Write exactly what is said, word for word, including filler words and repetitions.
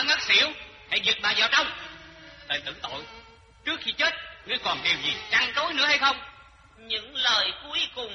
ngất xỉu, hãy giật bà vào trong. Tên tử tội, trước khi chết, ngươi còn điều gì trăn trối nữa hay không? Những lời cuối cùng